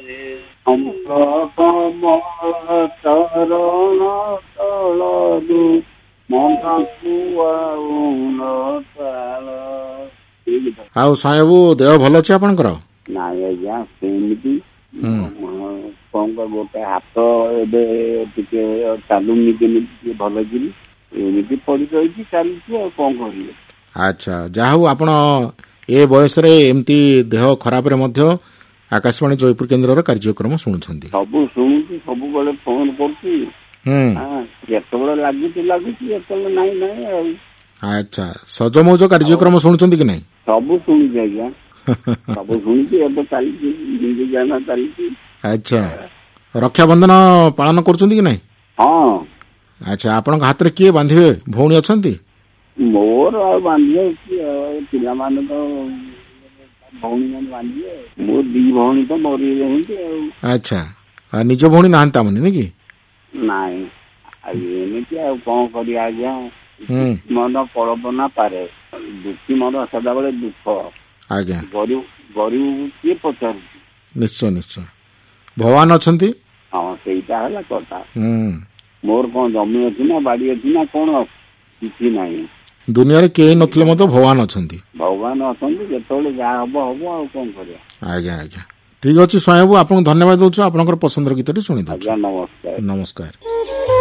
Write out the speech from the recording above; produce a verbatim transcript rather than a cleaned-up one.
କମଳ ଚରଣ ତଳରୁ ମନକୁ ଆଉନ ତାଳ। ଆଉ ସାହେବୁ ଦେହ ଭଲ ଅଛି ଆପଣଙ୍କର? ନାଇଁ ଆଜ୍ଞା ସେମିତି କଣ ଗୋଟେ ହାତ ଏବେ ଟିକେ ଚାଲୁନି କେମିତି ଟିକେ ଭଲ କିରି ଏମିତି ପଡି ରହିଛି ଚାଲିଛି ଆଉ କଣ କରିବେ। ଆଚ୍ଛା ଯାହା ହଉ ଆପଣ ଏ ବୟସରେ ଏମିତି ଦେହ ଖରାପରେ ମଧ୍ୟ ଆକାଶବାଣୀ ଜୟପୁର କେନ୍ଦ୍ରର କାର୍ଯ୍ୟକ୍ରମ ଶୁଣୁଛନ୍ତି। ସବୁ ଶୁଣୁଛି ସବୁବେଳେ ଫୋନ କରୁଛି ଯେତେବେଳେ ଲାଗୁଛି ଲାଗୁଛି ଯେତେବେଳେ ନାଇଁ ନାଇଁ ଆଉ। ଆଚ୍ଛା ସଜମୌଜ କାର୍ଯ୍ୟକ୍ରମ ଶୁଣୁଛନ୍ତି କି ନାଇଁ? ସବୁ ଶୁଣିଛି ଆଜ୍ଞା ସବୁ ଶୁଣିଛି ଏବେ ଚାଲିଛି ହିନ୍ଦୀ ଗାନା ଚାଲିଛି। ଆଚ୍ଛା ରକ୍ଷାବନ୍ଧନ ପାଳନ କରୁଛନ୍ତି କି ନାଇଁ? ହଁ। ଆଚ୍ଛା ଆପଣଙ୍କ ହାତରେ କିଏ ବାନ୍ଧିବେ ଭଉଣୀ ଅଛନ୍ତି? ମୋର ଆଉ ବାନ୍ଧିବେ କି ପିଲାମାନେ ତ ଭଉଣୀ ମାନେ ବାନ୍ଧିବେ ମୋ ଦି ଭଉଣୀ ତ ମରିଯାଇଛନ୍ତି ଆଉ। ଆଚ୍ଛା ନିଜ ଭଉଣୀ ନାହାନ୍ତି ତାମାନେ ନାଇଁ କି? ନାଇଁ ଆଉ ଏମିତି ଆଉ କଣ କରିବା ଆଜ୍ଞା ମନ କଳପନା ପାରେ ଦୁଃଖୀ ମନ ସଦାବେଳେ ଦୁଃଖ। ଆଜ୍ଞା ଗରିବ ଗରିବକୁ କିଏ ପଚାରୁଛି? ନିଶ୍ଚୟ ନିଶ୍ଚୟ ଭଗବାନ ଅଛନ୍ତି। ହଁ ସେଇଟା ହେଲା କଥା। ମୋର କଣ ଜମି ଅଛି ନା ବାଡି ଅଛି ନା କଣ କିଛି ନାହିଁ। ଦୁନିଆରେ କେହି ନଥିଲେ ମଧ୍ୟ ଭଗବାନ ଅଛନ୍ତି। ଭଗବାନ ଅଛନ୍ତି ଯେତେବେଳେ ଯାହା ହବ ହବ ଆଉ କଣ କରିବା। ଆଜ୍ଞା ଆଜ୍ଞା ଠିକ ଅଛି ସ୍ୱୟଂ ବାବୁ ଆପଣଙ୍କୁ ଧନ୍ୟବାଦ ଦଉଛୁ ଆପଣଙ୍କର ପସନ୍ଦର ଗୀତଟି ଶୁଣି ଦଉଛୁ। ଆଜ୍ଞା ନମସ୍କାର। ନମସ୍କାର।